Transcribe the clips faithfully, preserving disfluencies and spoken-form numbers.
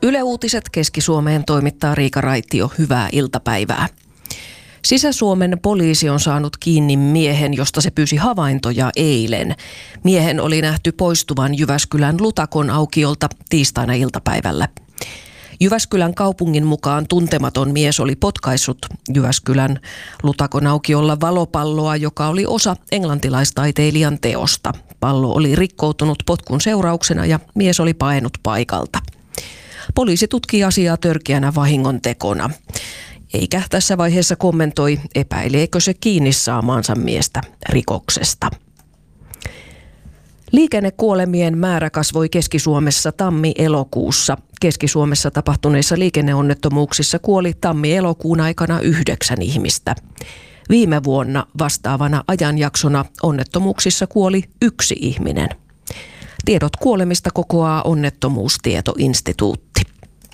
Yle Uutiset Keski-Suomeen toimittaa Riika Raitio. Hyvää iltapäivää. Sisä-Suomen poliisi on saanut kiinni miehen, josta se pyysi havaintoja eilen. Miehen oli nähty poistuvan Jyväskylän Lutakon aukiolta tiistaina iltapäivällä. Jyväskylän kaupungin mukaan tuntematon mies oli potkaissut Jyväskylän Lutakon aukiolla valopalloa, joka oli osa englantilaistaiteilijan teosta. Pallo oli rikkoutunut potkun seurauksena ja mies oli paennut paikalta. Poliisi tutkii asiaa törkeänä vahingontekona, eikä tässä vaiheessa kommentoi, epäileekö se kiinni saamaansa miestä rikoksesta. Liikennekuolemien määrä kasvoi Keski-Suomessa tammi-elokuussa. Keski-Suomessa tapahtuneissa liikenneonnettomuuksissa kuoli tammi-elokuun aikana yhdeksän ihmistä. Viime vuonna vastaavana ajanjaksona onnettomuuksissa kuoli yksi ihminen. Tiedot kuolemista kokoaa Onnettomuustietoinstituutti.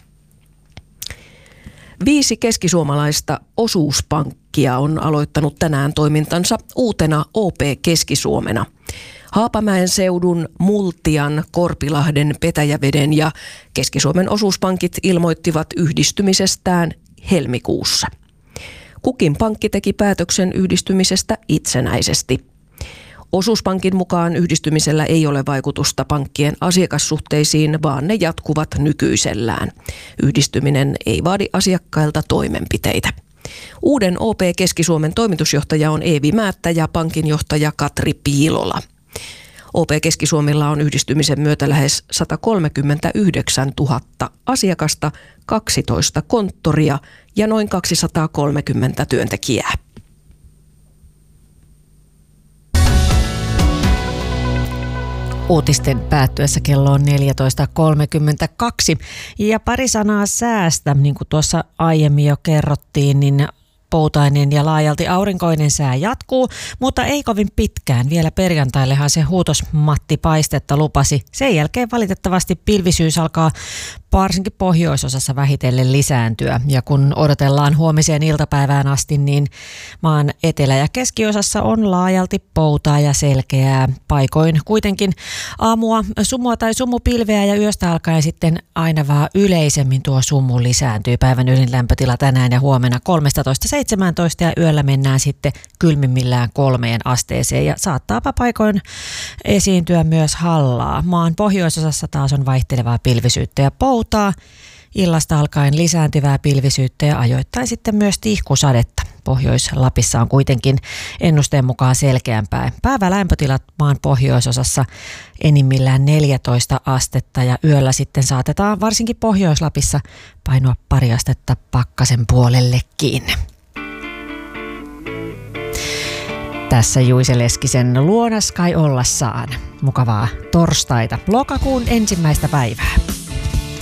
Viisi keskisuomalaista osuuspankkia on aloittanut tänään toimintansa uutena O P Keski-Suomena. Haapamäen seudun, Multian, Korpilahden, Petäjäveden ja Keski-Suomen osuuspankit ilmoittivat yhdistymisestään helmikuussa. Kukin pankki teki päätöksen yhdistymisestä itsenäisesti. Osuuspankin mukaan yhdistymisellä ei ole vaikutusta pankkien asiakassuhteisiin, vaan ne jatkuvat nykyisellään. Yhdistyminen ei vaadi asiakkailta toimenpiteitä. Uuden O P Keski-Suomen toimitusjohtaja on Eevi Määttä ja pankinjohtaja Katri Piilola. O P Keski-Suomella on yhdistymisen myötä lähes sata kolmekymmentäyhdeksäntuhatta asiakasta, kaksitoista konttoria ja noin kaksisataakolmekymmentä työntekijää. Uutisten päättyessä kello on neljätoista kolmekymmentäkaksi. Ja pari sanaa säästä, niin kuin tuossa aiemmin jo kerrottiin, niin poutainen ja laajalti aurinkoinen sää jatkuu, mutta ei kovin pitkään. Vielä perjantaillehan se huutosmattipaistetta lupasi. Sen jälkeen valitettavasti pilvisyys alkaa varsinkin pohjoisosassa vähitellen lisääntyä. Ja kun odotellaan huomiseen iltapäivään asti, niin maan etelä- ja keskiosassa on laajalti poutaa ja selkeää. Paikoin kuitenkin aamua sumua tai sumupilveä ja yöstä alkaen sitten aina vaan yleisemmin tuo sumu lisääntyy. Päivän ylin lämpötila tänään ja huomenna kolmetoista seitsemäntoista ja yöllä mennään sitten kylmimmillään kolmeen asteeseen ja saattaapa paikoin esiintyä myös hallaa. Maan pohjoisosassa taas on vaihtelevaa pilvisyyttä ja poutaa. Illasta alkaen lisääntyvää pilvisyyttä ja ajoittain sitten myös tihkusadetta. Pohjois-Lapissa on kuitenkin ennusteen mukaan selkeämpää. Päivälämpötilat maan pohjoisosassa enimmillään neljätoista astetta ja yöllä sitten saatetaan varsinkin Pohjois-Lapissa painoa pari astetta pakkasen puolellekin. Tässä Juise Leskisen luona Sky ollassaan. Mukavaa torstaita, lokakuun ensimmäistä päivää.